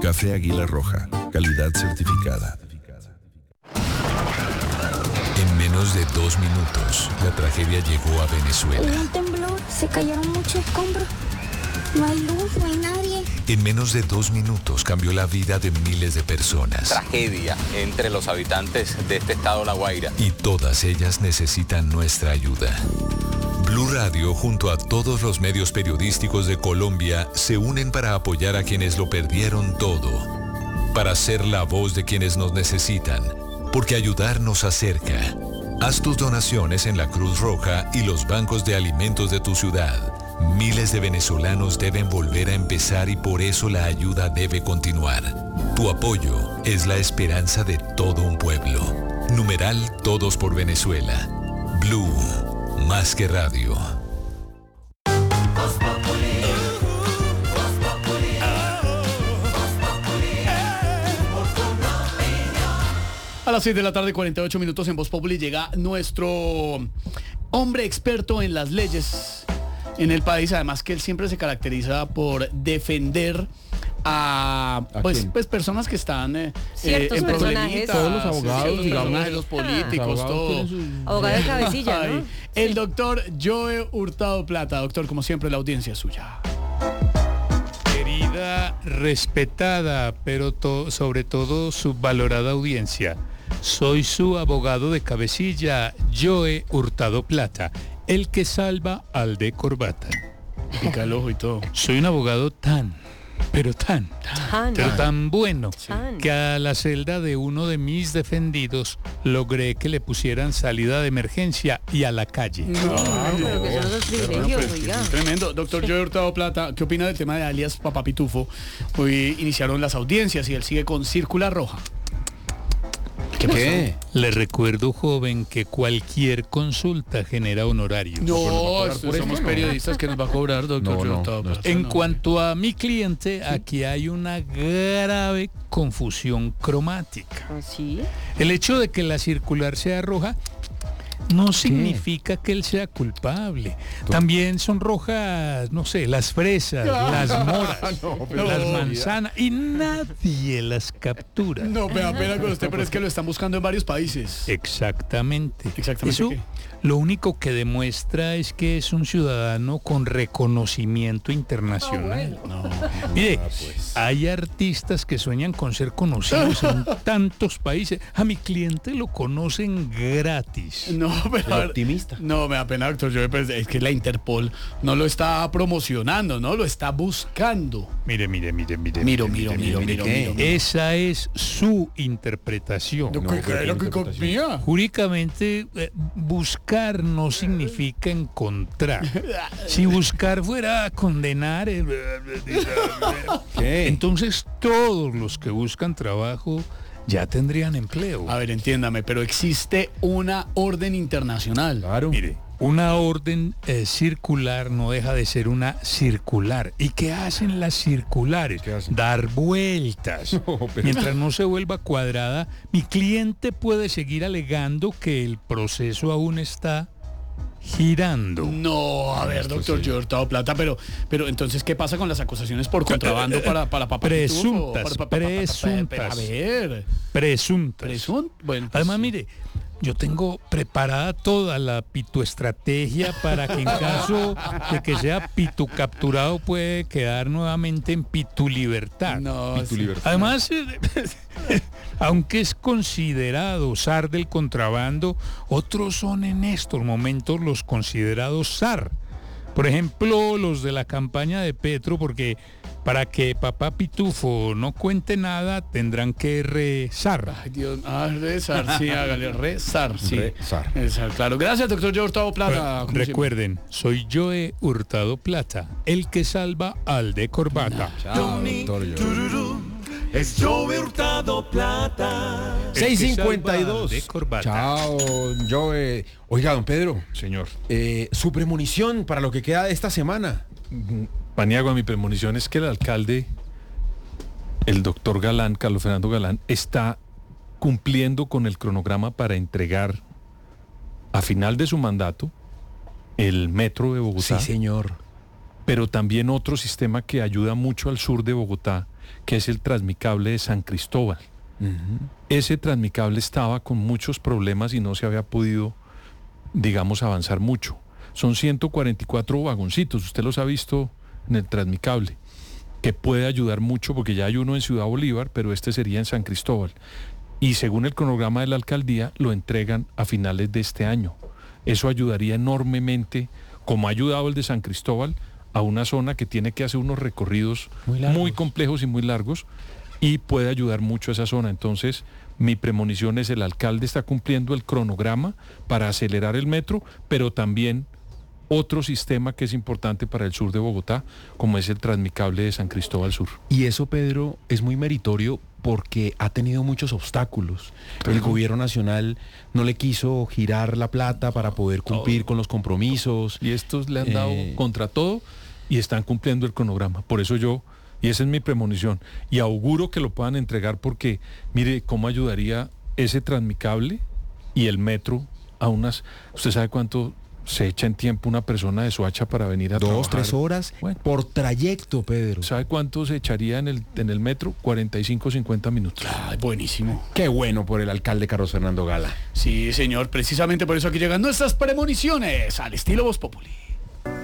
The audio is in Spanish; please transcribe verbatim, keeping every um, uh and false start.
Café Águila Roja, calidad certificada. En menos de dos minutos, la tragedia llegó a Venezuela. Hubo un temblor, se cayeron muchos escombros. No hay luz, no hay nadie. En menos de dos minutos cambió la vida de miles de personas. Tragedia entre los habitantes de este estado La Guaira. Y todas ellas necesitan nuestra ayuda. Blue Radio, junto a todos los medios periodísticos de Colombia, se unen para apoyar a quienes lo perdieron todo. Para ser la voz de quienes nos necesitan. Porque ayudar nos acerca. Haz tus donaciones en la Cruz Roja y los bancos de alimentos de tu ciudad. Miles de venezolanos deben volver a empezar y por eso la ayuda debe continuar. Tu apoyo es la esperanza de todo un pueblo. Numeral Todos por Venezuela. Blue, más que radio. A las seis de la tarde, cuarenta y ocho minutos en Voz Populi, llega nuestro hombre experto en las leyes en el país, además que él siempre se caracteriza por defender a, ¿A pues, quién? pues personas que están eh, Ciertos en personajes. problemitas, Todos los abogados, sí, digamos. personajes, los políticos, Los abogados todo. tienen su- Abogado de cabecilla, Ay, ¿no? el doctor Joe Hurtado Plata. Doctor, como siempre, la audiencia es suya. Querida, respetada, pero to- sobre todo subvalorada audiencia, soy su abogado de cabecilla, Joe Hurtado Plata, el que salva al de corbata. Pica el ojo y todo. Soy un abogado tan, pero tan, Tan, pero tan bueno, tan. que a la celda de uno de mis defendidos logré que le pusieran salida de emergencia y a la calle. No, pero que son esos privilegios, Pues, oiga. es tremendo. Doctor Joe Hurtado Plata, ¿qué opina del tema de alias Papá Pitufo? Hoy iniciaron las audiencias y él sigue con Círcula Roja. ¿Qué pasó? ¿Qué? Le recuerdo, joven, que cualquier consulta genera honorarios. No, cobrar esto- por somos esto, no. periodistas que nos va a cobrar, doctor No, Joe no, Hurtado no. Plata. En No. cuanto a mi cliente, aquí hay una grave confusión cromática. ¿Ah, sí? El hecho de que la circular sea roja no significa que él sea culpable. También son rojas, no sé, las fresas, las moras, No, pero las no. manzanas, y nadie las captura. No, me da pena con usted, pero es que lo están buscando en varios países. Exactamente. Exactamente Eso qué. lo único que demuestra es que es un ciudadano con reconocimiento internacional. No. Mire, hay artistas que sueñan con ser conocidos en tantos países. A mi cliente lo conocen gratis. No, pero El a ver, optimista. no, me da pena, doctor Joe, pues, es que la Interpol no lo está promocionando, no lo está buscando. Mire, mire, mire, mire. Miro, mire, miro, mire, miro, mire, miro, ¿qué? miro, miro. Esa es su interpretación. ¿Qué- No, qué- pero qué- lo que interpretación. confía? Jurídicamente, eh, buscar no significa encontrar. Si buscar fuera condenar, eh, ¿Qué? entonces todos los que buscan trabajo ya tendrían empleo. A ver, entiéndame, pero existe una orden internacional. Claro. Mire, una orden eh, circular no deja de ser una circular. ¿Y qué hacen las circulares? ¿Qué hacen? Dar vueltas. No, pero- Mientras no se vuelva cuadrada, mi cliente puede seguir alegando que el proceso aún está girando. No, a ver, Esto doctor sí. Joe Hurtado Plata, pero, pero entonces, ¿qué pasa con las acusaciones por contrabando para, para papá Pitufo? Presuntas, Para- para- para- para- presuntas. A ver, Presuntas. presun, bueno. pues, Además, mire, yo tengo preparada toda la pituestrategia para que en caso de que sea pitu capturado puede quedar nuevamente en pitu libertad. No, Y tu sí. libertad. Además, eh, aunque es considerado zar del contrabando, otros son en estos momentos los considerados zar. Por ejemplo, los de la campaña de Petro, porque para que papá Pitufo no cuente nada, tendrán que rezar. Ay, Dios, ah, rezar, sí, hágale, rezar, sí. Rezar. Rezar, claro. Gracias, doctor Joe Hurtado Plata. como Recuerden, soy Joe Hurtado Plata, el que salva al de corbata. Chao, doctor Joe. Es Joe Hurtado Plata. El que seis salva cincuenta y al dos. de corbata. Chao, Joe. Oiga, don Pedro, Señor. eh, su premonición para lo que queda de esta semana. Paniagua, mi premonición es que el alcalde, el doctor Galán, Carlos Fernando Galán, está cumpliendo con el cronograma para entregar a final de su mandato el metro de Bogotá. Sí, señor. pero también otro sistema que ayuda mucho al sur de Bogotá, que es el Transmicable de San Cristóbal. Uh-huh. Ese Transmicable estaba con muchos problemas y no se había podido, digamos, avanzar mucho. Son ciento cuarenta y cuatro vagoncitos, usted los ha visto en el Transmicable, que puede ayudar mucho porque ya hay uno en Ciudad Bolívar, pero este sería en San Cristóbal. Y según el cronograma de la alcaldía, lo entregan a finales de este año. Eso ayudaría enormemente, como ha ayudado el de San Cristóbal, a una zona que tiene que hacer unos recorridos muy, muy complejos y muy largos, y puede ayudar mucho a esa zona. Entonces, mi premonición es el alcalde está cumpliendo el cronograma para acelerar el metro, pero también otro sistema que es importante para el sur de Bogotá, como es el Transmicable de San Cristóbal Sur. Y eso, Pedro, es muy meritorio porque ha tenido muchos obstáculos. El gobierno nacional no le quiso girar la plata para poder cumplir todo con los compromisos. Y estos le han dado eh... contra todo y están cumpliendo el cronograma. Por eso yo, y esa es mi premonición, y auguro que lo puedan entregar porque, mire, cómo ayudaría ese Transmicable y el metro a unas... ¿Usted sabe cuánto se echa en tiempo una persona de Soacha para venir a Dos, trabajar? tres horas bueno, por trayecto, Pedro. ¿Sabe cuánto se echaría en el, en el metro? cuarenta y cinco, cincuenta minutos. Ay, buenísimo. Qué bueno por el alcalde Carlos Fernando Gala. Sí, señor, precisamente por eso aquí llegan nuestras premoniciones al estilo Voz Populi.